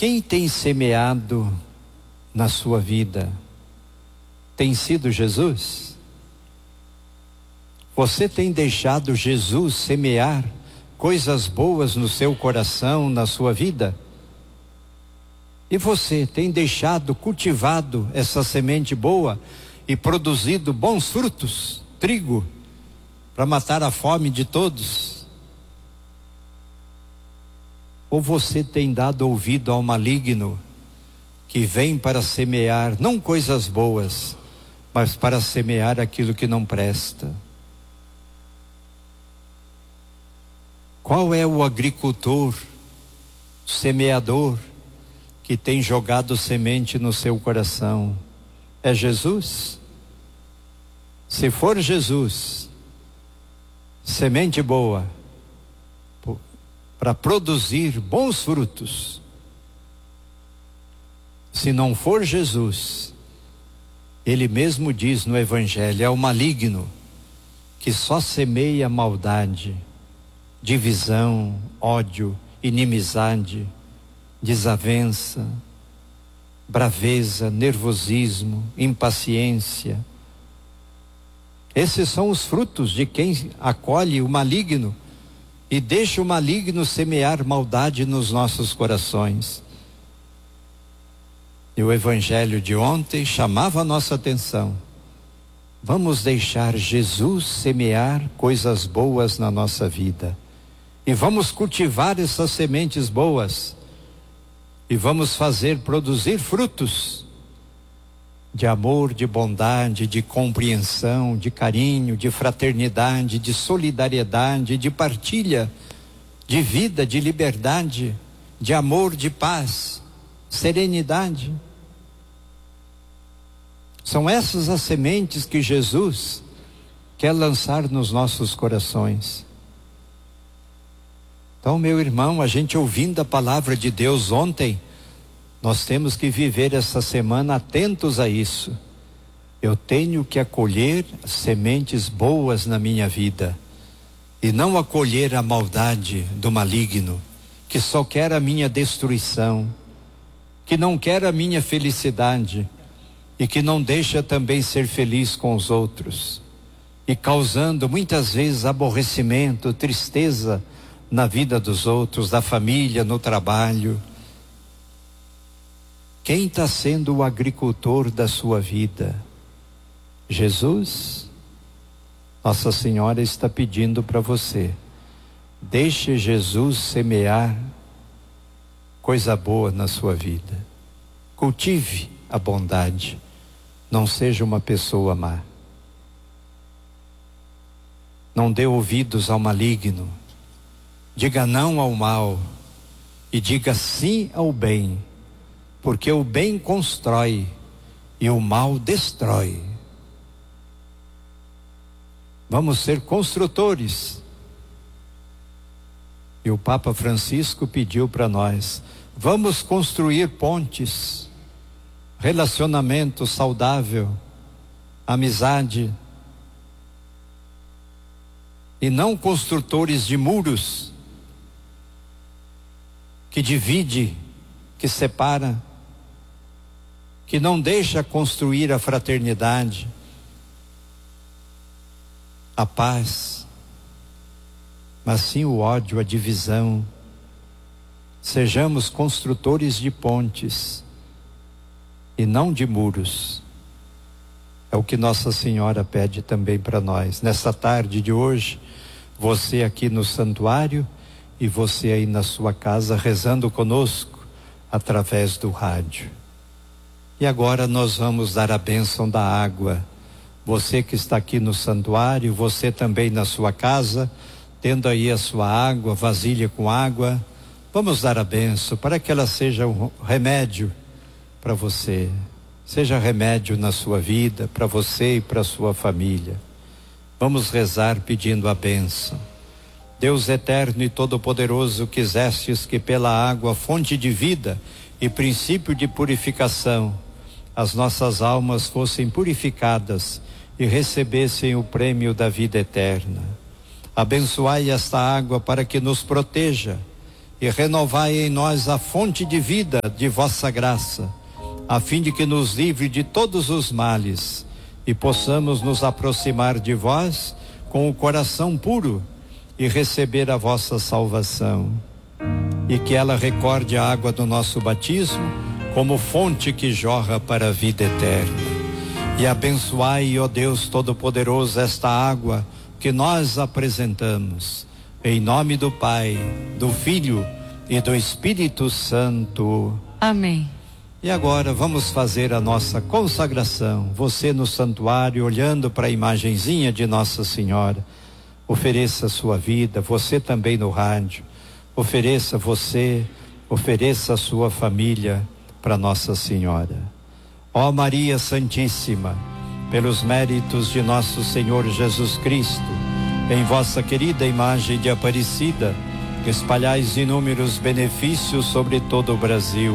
Quem tem semeado na sua vida? Tem sido Jesus? Você tem deixado Jesus semear coisas boas no seu coração, na sua vida? E você tem deixado, cultivado essa semente boa e produzido bons frutos, trigo, para matar a fome de todos? Ou você tem dado ouvido ao maligno, que vem para semear, não coisas boas, mas para semear aquilo que não presta? Qual é o agricultor, semeador, que tem jogado semente no seu coração? É Jesus? Se for Jesus, semente boa, para produzir bons frutos. Se não for Jesus, ele mesmo diz no Evangelho, é o maligno que só semeia maldade, divisão, ódio, inimizade, desavença, braveza, nervosismo, impaciência. Esses são os frutos de quem acolhe o maligno e deixa o maligno semear maldade nos nossos corações. E o Evangelho de ontem chamava a nossa atenção. Vamos deixar Jesus semear coisas boas na nossa vida. E vamos cultivar essas sementes boas. E vamos fazer produzir frutos de amor, de bondade, de compreensão, de carinho, de fraternidade, de solidariedade, de partilha, de vida, de liberdade, de amor, de paz, serenidade. São essas as sementes que Jesus quer lançar nos nossos corações. Então, meu irmão, a gente ouvindo a palavra de Deus ontem, nós temos que viver essa semana atentos a isso. Eu tenho que acolher sementes boas na minha vida e não acolher a maldade do maligno, que só quer a minha destruição, que não quer a minha felicidade e que não deixa também ser feliz com os outros, e causando muitas vezes aborrecimento, tristeza na vida dos outros, da família, no trabalho. Quem está sendo o agricultor da sua vida? Jesus? Nossa Senhora está pedindo para você, deixe Jesus semear coisa boa na sua vida. Cultive a bondade, não seja uma pessoa má. Não dê ouvidos ao maligno. Diga não ao mal e diga sim ao bem, porque o bem constrói e o mal destrói. Vamos ser construtores. E o Papa Francisco pediu para nós, vamos construir pontes, relacionamento saudável, amizade, e não construtores de muros, que divide, que separa, que não deixa construir a fraternidade, a paz, mas sim o ódio, a divisão. Sejamos construtores de pontes e não de muros. É o que Nossa Senhora pede também para nós. Nessa tarde de hoje, você aqui no santuário e você aí na sua casa rezando conosco através do rádio. E agora nós vamos dar a bênção da água. Você que está aqui no santuário, você também na sua casa, tendo aí a sua água, vasilha com água, vamos dar a bênção para que ela seja um remédio para você, seja remédio na sua vida, para você e para a sua família. Vamos rezar pedindo a bênção. Deus eterno e todo-poderoso, quisestes que pela água, fonte de vida e princípio de purificação, as nossas almas fossem purificadas e recebessem o prêmio da vida eterna. Abençoai esta água para que nos proteja e renovai em nós a fonte de vida de vossa graça, a fim de que nos livre de todos os males e possamos nos aproximar de vós com o coração puro e receber a vossa salvação. E que ela recorde a água do nosso batismo como fonte que jorra para a vida eterna. E abençoai, ó Deus Todo-Poderoso, esta água que nós apresentamos. Em nome do Pai, do Filho e do Espírito Santo. Amém. E agora vamos fazer a nossa consagração. Você no santuário, olhando para a imagenzinha de Nossa Senhora. Ofereça a sua vida, você também no rádio. Ofereça você, ofereça a sua família para Nossa Senhora. Ó Maria Santíssima, pelos méritos de nosso Senhor Jesus Cristo, em vossa querida imagem de Aparecida, espalhais inúmeros benefícios sobre todo o Brasil.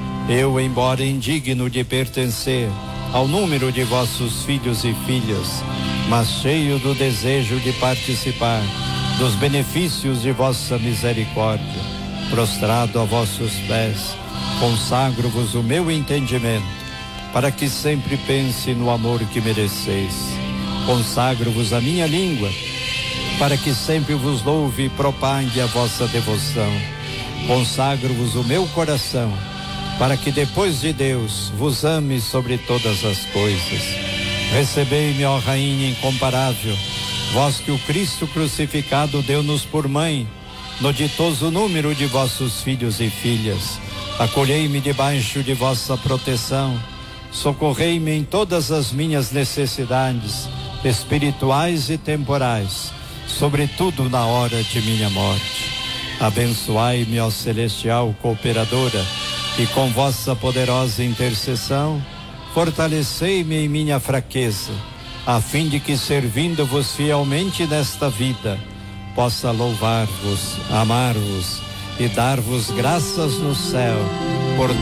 Eu, embora indigno de pertencer ao número de vossos filhos e filhas, mas cheio do desejo de participar dos benefícios de vossa misericórdia, prostrado a vossos pés, consagro-vos o meu entendimento, para que sempre pense no amor que mereceis. Consagro-vos a minha língua, para que sempre vos louve e propague a vossa devoção. Consagro-vos o meu coração, para que depois de Deus vos ame sobre todas as coisas. Recebei-me, ó Rainha incomparável, vós que o Cristo crucificado deu-nos por mãe, no ditoso número de vossos filhos e filhas. Acolhei-me debaixo de vossa proteção, socorrei-me em todas as minhas necessidades, espirituais e temporais, sobretudo na hora de minha morte. Abençoai-me, ó celestial cooperadora, e com vossa poderosa intercessão, fortalecei-me em minha fraqueza, a fim de que, servindo-vos fielmente nesta vida, possa louvar-vos, amar-vos e dar-vos graças no céu, por